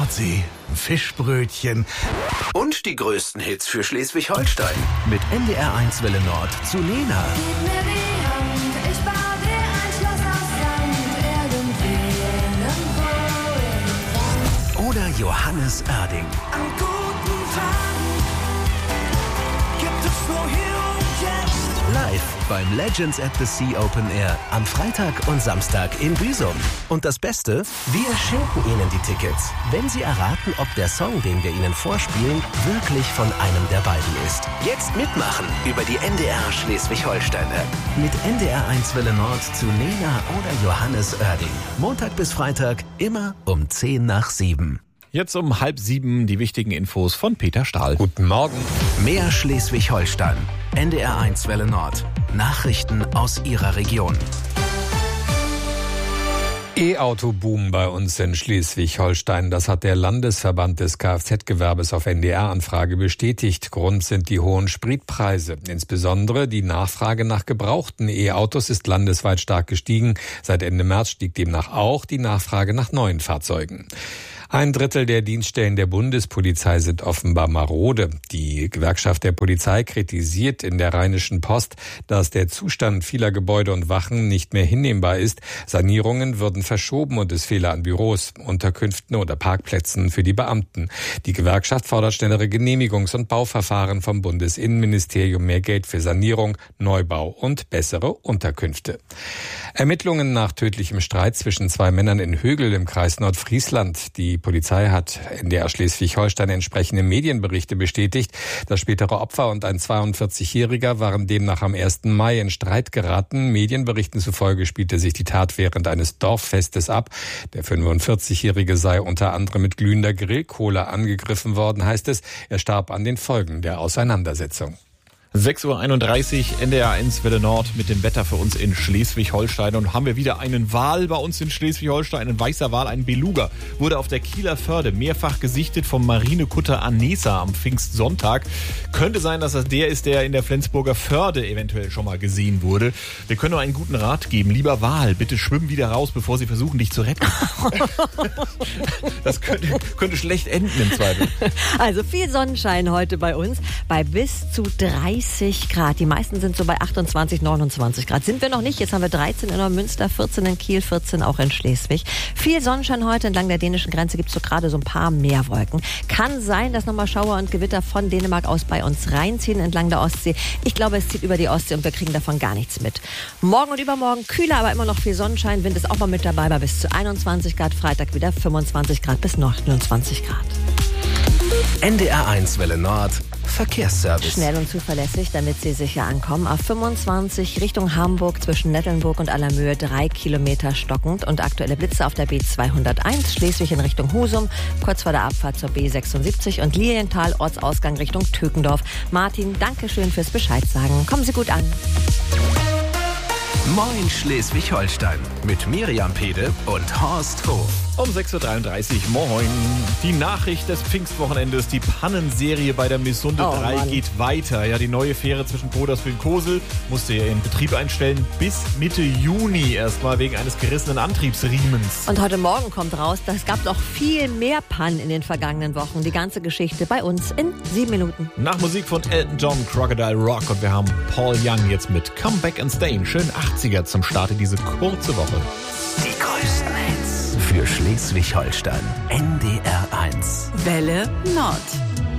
Nordsee, Fischbrötchen und die größten Hits für Schleswig-Holstein. Mit NDR1 Welle Nord zu Lena. Gib mir die Hand, ich baue dir ein Schloss aus Sand, irgendwo. Oder Johannes Oerding. An guten Tagen gibt es nur hier und jetzt. Live beim Legends at the Sea Open Air am Freitag und Samstag in Büsum. Und das Beste, wir schenken Ihnen die Tickets, wenn Sie erraten, ob der Song, den wir Ihnen vorspielen, wirklich von einem der beiden ist. Jetzt mitmachen über die NDR Schleswig-Holstein-App. Mit NDR1 Welle Nord zu Lena oder Johannes Oerding. Montag bis Freitag, immer um 6:50. Jetzt um 6:30 die wichtigen Infos von Peter Stahl. Guten Morgen. Mehr Schleswig-Holstein. NDR1 Welle Nord. Nachrichten aus Ihrer Region. E-Auto-Boom bei uns in Schleswig-Holstein. Das hat der Landesverband des Kfz-Gewerbes auf NDR-Anfrage bestätigt. Grund sind die hohen Spritpreise. Insbesondere die Nachfrage nach gebrauchten E-Autos ist landesweit stark gestiegen. Seit Ende März stieg demnach auch die Nachfrage nach neuen Fahrzeugen. 1/3 der Dienststellen der Bundespolizei sind offenbar marode. Die Gewerkschaft der Polizei kritisiert in der Rheinischen Post, dass der Zustand vieler Gebäude und Wachen nicht mehr hinnehmbar ist. Sanierungen würden verschoben und es fehle an Büros, Unterkünften oder Parkplätzen für die Beamten. Die Gewerkschaft fordert schnellere Genehmigungs- und Bauverfahren vom Bundesinnenministerium, mehr Geld für Sanierung, Neubau und bessere Unterkünfte. Ermittlungen nach tödlichem Streit zwischen 2 Männern in Högel im Kreis Nordfriesland. Die Polizei hat NDR Schleswig-Holstein entsprechende Medienberichte bestätigt. Das spätere Opfer und ein 42-Jähriger waren demnach am 1. Mai in Streit geraten. Medienberichten zufolge spielte sich die Tat während eines Dorffestes ab. Der 45-Jährige sei unter anderem mit glühender Grillkohle angegriffen worden, heißt es. Er starb an den Folgen der Auseinandersetzung. 6:31 Uhr, NDR1 Welle Nord mit dem Wetter für uns in Schleswig-Holstein. Und haben wir wieder einen Wal bei uns in Schleswig-Holstein, ein weißer Wal, ein Beluga. Wurde auf der Kieler Förde mehrfach gesichtet vom Marinekutter Anesa am Pfingstsonntag. Könnte sein, dass das der ist, der in der Flensburger Förde eventuell schon mal gesehen wurde. Wir können nur einen guten Rat geben. Lieber Wal, bitte schwimm wieder raus, bevor sie versuchen, dich zu retten. Das könnte schlecht enden im Zweifel. Also viel Sonnenschein heute bei uns, bei bis zu 30 Grad. Die meisten sind so bei 28, 29 Grad. Sind wir noch nicht. Jetzt haben wir 13 in Neumünster, 14 in Kiel, 14 auch in Schleswig. Viel Sonnenschein heute. Entlang der dänischen Grenze gibt es so gerade so ein paar Meerwolken. Kann sein, dass nochmal Schauer und Gewitter von Dänemark aus bei uns reinziehen entlang der Ostsee. Ich glaube, es zieht über die Ostsee und wir kriegen davon gar nichts mit. Morgen und übermorgen kühler, aber immer noch viel Sonnenschein. Wind ist auch mal mit dabei bei bis zu 21 Grad. Freitag wieder 25 Grad bis 29 Grad. NDR1 Welle Nord. Verkehrsservice. Schnell und zuverlässig, damit Sie sicher ankommen. Auf 25 Richtung Hamburg zwischen Nettelnburg und Allermöhe 3 Kilometer stockend und aktuelle Blitze auf der B201 Schleswig in Richtung Husum, kurz vor der Abfahrt zur B76 und Lilienthal Ortsausgang Richtung Tökendorf. Martin, danke schön fürs Bescheid sagen. Kommen Sie gut an. Moin Schleswig-Holstein mit Miriam Pede und Horst Hof. Um 6:33 Uhr, moin. Die Nachricht des Pfingstwochenendes, die Pannenserie bei der Missunde 3 Mann. geht weiter. Ja, die neue Fähre zwischen Poderswil und Kosel musste ja ihren Betrieb einstellen bis Mitte Juni erstmal wegen eines gerissenen Antriebsriemens. Und heute Morgen kommt raus, es gab noch viel mehr Pannen in den vergangenen Wochen. Die ganze Geschichte bei uns in 7 Minuten. Nach Musik von Elton John, Crocodile Rock und wir haben Paul Young jetzt mit Come Back and Stay. Schön 80er zum Start in diese kurze Woche. Die größten Hits für Schleswig-Holstein. NDR1. Welle Nord.